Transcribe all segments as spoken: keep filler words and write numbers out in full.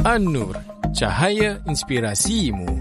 An-Nur, cahaya inspirasimu.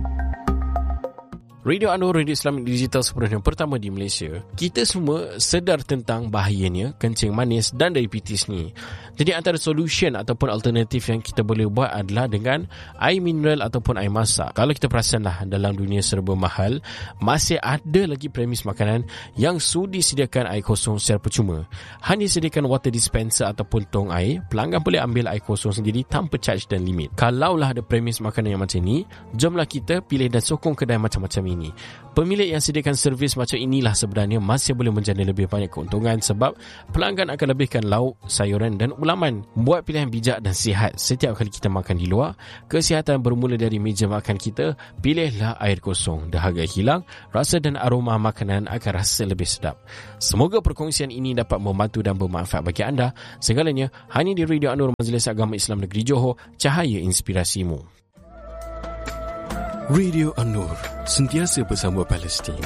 Radio An-Nur, radio Islamic digital sepenuhnya pertama di Malaysia. Kita semua sedar tentang bahayanya kencing manis dan diabetes ni. Jadi antara solution ataupun alternatif yang kita boleh buat adalah dengan air mineral ataupun air masak. Kalau kita perasanlah dalam dunia serba mahal, masih ada lagi premis makanan yang sudi sediakan air kosong secara percuma. Hanya sediakan water dispenser ataupun tong air, pelanggan boleh ambil air kosong sendiri tanpa charge dan limit. Kalaulah ada premis makanan yang macam ni, jomlah kita pilih dan sokong kedai macam-macam ini. Ini. Pemilik yang sediakan servis macam inilah sebenarnya masih boleh menjana lebih banyak keuntungan sebab pelanggan akan lebihkan lauk, sayuran dan ulaman. Buat pilihan bijak dan sihat setiap kali kita makan di luar. Kesihatan bermula dari meja makan kita. Pilihlah air kosong. Dahaga hilang, rasa dan aroma makanan akan rasa lebih sedap. Semoga perkongsian ini dapat membantu dan bermanfaat bagi anda. Segalanya hanya di Radio An-Nur, Majlis Agama Islam Negeri Johor, cahaya inspirasimu. Radio An-Nur, sentiasa bersama Palestin.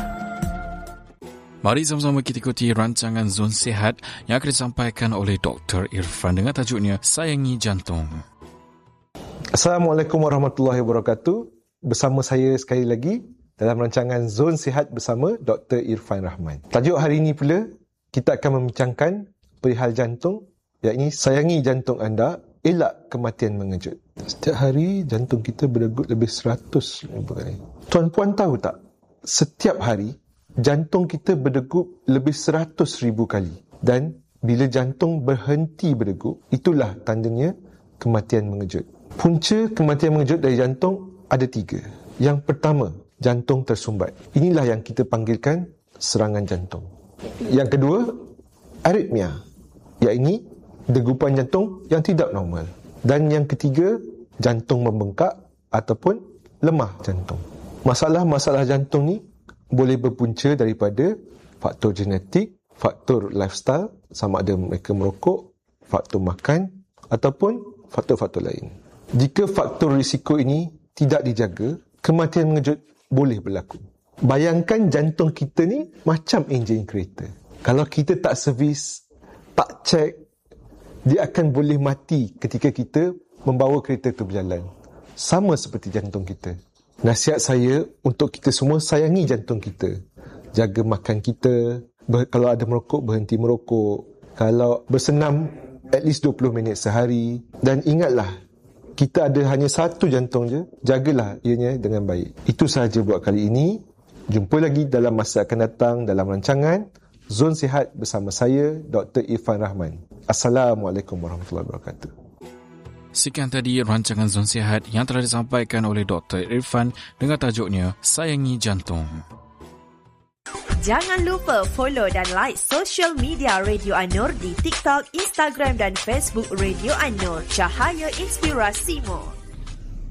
Mari sama-sama kita ikuti rancangan Zon Sihat yang akan disampaikan oleh Doktor Irfan dengan tajuknya Sayangi Jantung. Assalamualaikum warahmatullahi wabarakatuh. Bersama saya sekali lagi dalam rancangan Zon Sihat bersama Doktor Irfan Rahman. Tajuk hari ini pula kita akan membincangkan perihal jantung, iaitu sayangi jantung anda, elak kematian mengejut. Setiap hari jantung kita berdegup lebih seratus ribu kali. Tuan-puan tahu tak? Setiap hari jantung kita berdegup lebih seratus ribu kali. Dan bila jantung berhenti berdegup, itulah tandanya kematian mengejut. Punca kematian mengejut dari jantung ada tiga. Yang pertama, jantung tersumbat. Inilah yang kita panggilkan serangan jantung. Yang kedua, aritmia, iaitu degupan jantung yang tidak normal. Dan yang ketiga, jantung membengkak ataupun lemah jantung. Masalah-masalah jantung ni boleh berpunca daripada faktor genetik, faktor lifestyle, sama ada mereka merokok, faktor makan ataupun faktor-faktor lain. Jika faktor risiko ini tidak dijaga, kematian mengejut boleh berlaku. Bayangkan jantung kita ni macam enjin kereta. Kalau kita tak servis, tak cek, dia akan boleh mati ketika kita membawa kereta itu berjalan. Sama seperti jantung kita. Nasihat saya untuk kita semua, sayangi jantung kita. Jaga makan kita. Ber- kalau ada merokok, berhenti merokok. Kalau bersenam, at least dua puluh minit sehari. Dan ingatlah, kita ada hanya satu jantung je. Jagalah ianya dengan baik. Itu sahaja buat kali ini. Jumpa lagi dalam masa akan datang dalam rancangan Zon Sihat bersama saya, Doktor Irfan Rahman. Assalamualaikum warahmatullahi wabarakatuh. Sekian tadi rancangan Zon Sihat yang telah disampaikan oleh Doktor Irfan dengan tajuknya Sayangi Jantung. Jangan lupa follow dan like social media Radio An-Nur di TikTok, Instagram dan Facebook Radio An-Nur. Cahaya inspirasimu.